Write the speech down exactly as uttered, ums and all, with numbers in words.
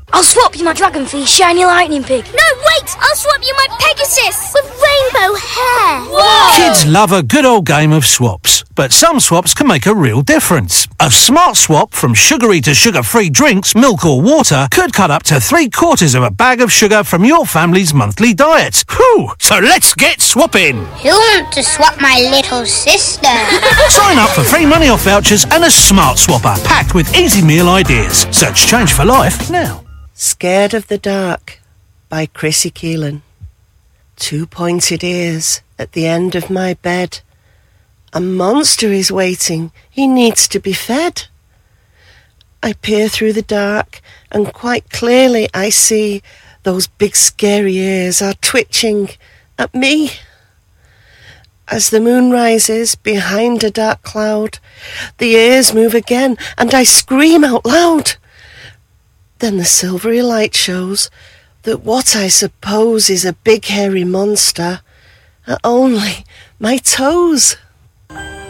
I'll swap you my dragon for your shiny lightning pig. No, wait! I'll swap you my Pegasus with rainbow hair. Whoa! Kids love a good old game of swaps, but some swaps can make a real difference. A smart swap from sugary to sugar-free drinks, milk or water could cut up to three quarters of a bag of sugar from your family's monthly diet. Whew! So let's get swapping! Who wants to swap my little sister? Sign up for free money off vouchers and a smart swapper packed with easy meal ideas. Search Change for Life now. Scared of the Dark by Chrissy Keelan. Two pointed ears at the end of my bed. A monster is waiting, he needs to be fed. I peer through the dark and quite clearly I see those big scary ears are twitching at me. As the moon rises behind a dark cloud, the ears move again and I scream out loud. Then the silvery light shows that what I suppose is a big hairy monster are only my toes.